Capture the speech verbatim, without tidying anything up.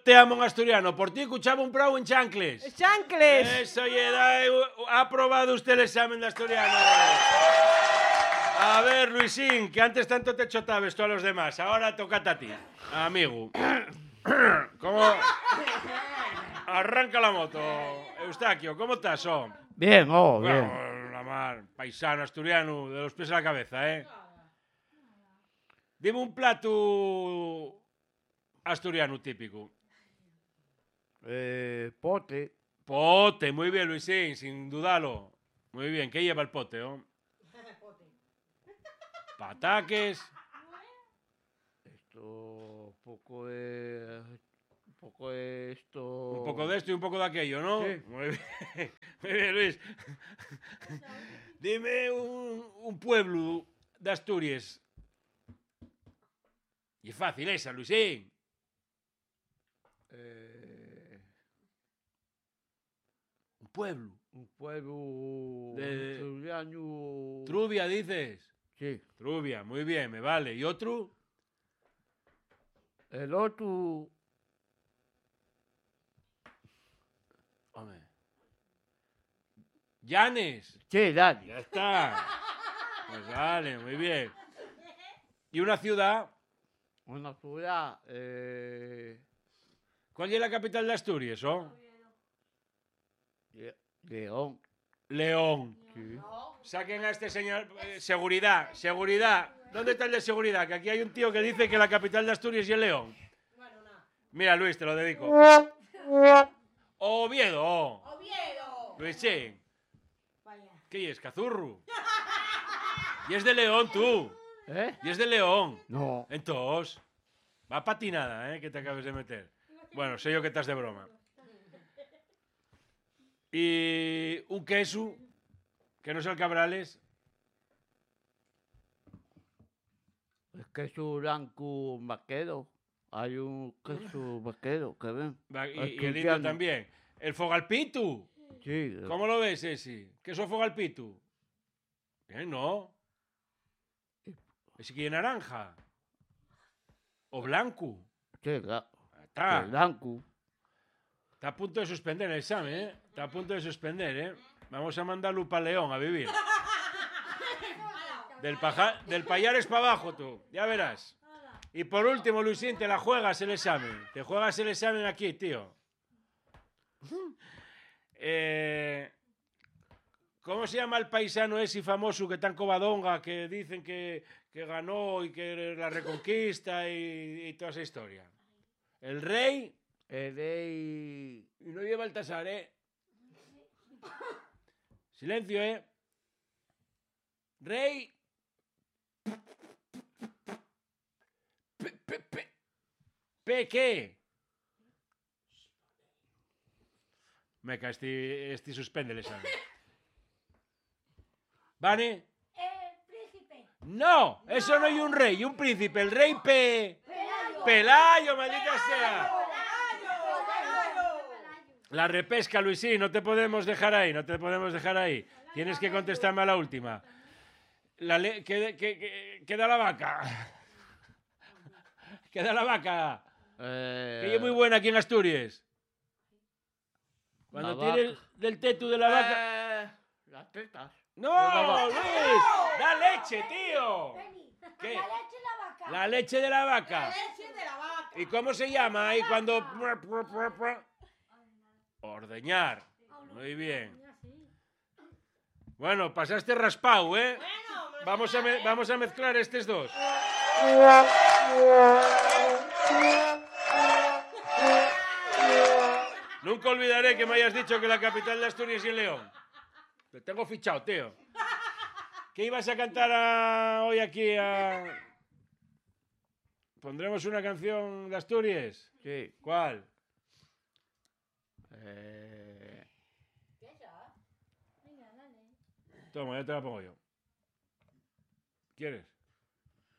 te amo en asturiano. Por ti escuchaba un prau en chancles. ¡Chancles! Eso, Yeda, ha aprobado usted el examen de asturiano. A ver, Luisín, que antes tanto te chotabes tú a los demás. Ahora tócate a ti, amigo. ¿Cómo? Arranca la moto. Eustaquio, ¿cómo estás, oh? Bien, oh, bien. Bueno, la mar, paisano asturiano, de los pies a la cabeza, ¿eh? Dime un plato asturiano típico. Eh, pote. Pote, muy bien, Luisín, sin dudarlo. Muy bien, ¿qué lleva el pote, oh? Pataques. Esto, poco de... Un poco de esto... Un poco de esto y un poco de aquello, ¿no? Sí. Muy bien, muy bien, Luis. Dime un, un pueblo de Asturias. Y es fácil esa, Luisín. Eh, Un pueblo. un pueblo... De- asturiano... Trubia, dices. Sí. Trubia, muy bien, me vale. ¿Y otro? El otro... Hombre. Llanes. Sí, Dani. Ya está. Pues vale, muy bien. ¿Y una ciudad? Una ciudad... Eh, ¿Cuál es la capital de Asturias, oh? Le- León. León. Sí. Saquen a este señor. eh, seguridad, seguridad. ¿Dónde está el de seguridad? Que aquí hay un tío que dice que la capital de Asturias es León. Mira, Luis, te lo dedico. Oviedo. ¡Oviedo! Luisín. ¿Qué es? Cazurru. Y es de León, tú. ¿Eh? Y es de León. No. Entonces, va patinada, ¿eh? Que te acabes de meter. Bueno, sé yo que estás de broma. Y un queso, que no es el Cabrales. El queso blanco vaquero. Hay un queso vaquero, que ven. Va, Y, y el indio Asturiano. también. El fogalpitu. Sí. ¿Cómo lo ves, ese? ¿Queso fogalpitu? Bien, ¿no? ¿Ese que es naranja? ¿O blanco? Sí, la- Está. el blanco. Está a punto de suspender el examen, ¿eh? Está a punto de suspender, ¿eh? Vamos a mandarlo para León a vivir. Del, paja, del Payares para abajo, tú. Ya verás. Y por último, Luisín, te la juegas el examen. Te juegas el examen aquí, tío. Eh, ¿Cómo se llama el paisano ese famoso que está en Covadonga, que dicen que, que ganó y que la reconquista y, y toda esa historia? El rey... El rey... Y no lleva el tasar, ¿eh? Silencio, ¿eh? Rey. Pe, pe, pe. ¿Pe qué? Meca, este, este suspende el examen. ¿Vane? El príncipe. No, eso no hay un rey, un príncipe. El rey Pe... Pelayo. Pelayo, maldita sea. La repesca, Luisín, no te podemos dejar ahí, no te podemos dejar ahí. Tienes que contestarme a la última. La le- ¿qué, qué- qué- queda la vaca? Queda la vaca. Eh, Que es muy buena aquí en Asturias. Cuando La tires vaca. del tetu de la vaca... eh, las tetas. ¡No, Luis! ¡Da leche, tío! ¿Qué? La leche de la vaca. La leche de la vaca. ¡Leche de la vaca! ¿Y cómo se llama ahí cuando... Ordeñar. Muy bien. Bueno, pasaste raspado, ¿eh? Bueno, me Vamos a, me- vamos a mezclar estos dos. Nunca olvidaré que me hayas dicho que la capital de Asturias es León. Te tengo fichado, tío. ¿Qué ibas a cantar a- hoy aquí? A... ¿Pondremos una canción de Asturias? Sí. ¿Cuál? Eh, Venga, dale. Toma, ya te la pongo yo. ¿Quieres?